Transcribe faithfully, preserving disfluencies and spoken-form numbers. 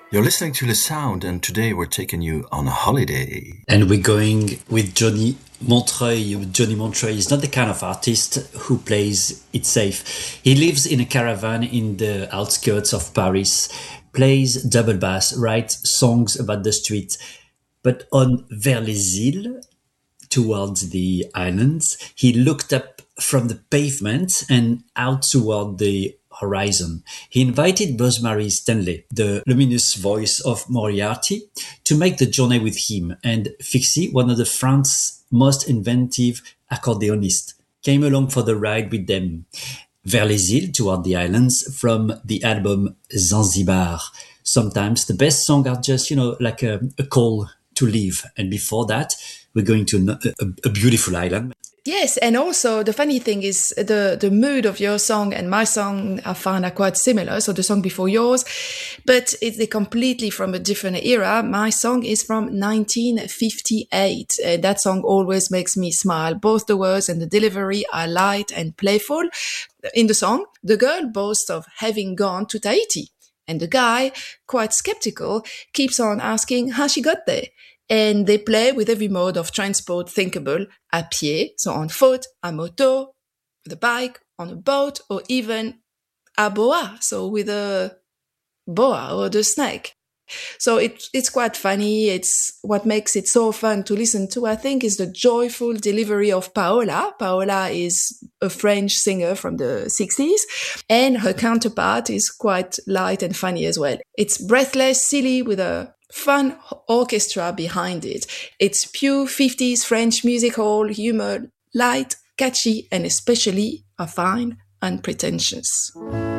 You're listening to The Sound, and today we're taking you on a holiday. And we're going with Johnny Montreuil. Johnny Montreuil is not the kind of artist who plays it safe. He lives in a caravan in the outskirts of Paris, plays double bass, writes songs about the street. But on Vers les Îles, towards the islands, he looked up from the pavement and out toward the horizon. He invited Rosemary Stanley, the luminous voice of Moriarty, to make the journey with him, and Fixie, one of the France's most inventive accordionists, came along for the ride with them. Vers les Îles, toward the islands, from the album Zanzibar. Sometimes the best songs are just, you know, like a, a call to leave. And before that, we're going to a, a, a beautiful island. Yes, and also the funny thing is the, the mood of your song and my song I find are quite similar. So the song before yours, but it's completely from a different era. My song is from nineteen fifty-eight. Uh, that song always makes me smile. Both the words and the delivery are light and playful. In the song, the girl boasts of having gone to Tahiti, and the guy, quite skeptical, keeps on asking how she got there. And they play with every mode of transport thinkable, à pied, so on foot, à moto, with a bike, on a boat, or even à boa, so with a boa or the snake. So it, it's quite funny. It's what makes it so fun to listen to, I think, is the joyful delivery of Paola. Paola is a French singer from the sixties, and her counterpart is quite light and funny as well. It's breathless, silly, with a fun orchestra behind it. It's pure fifties French music hall humor, light, catchy, and especially, I find, unpretentious.